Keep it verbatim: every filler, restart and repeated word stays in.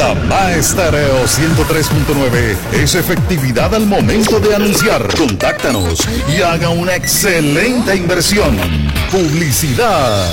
Panamá Estéreo ciento tres punto nueve es efectividad al momento de anunciar. Contáctanos y haga una excelente inversión. Publicidad.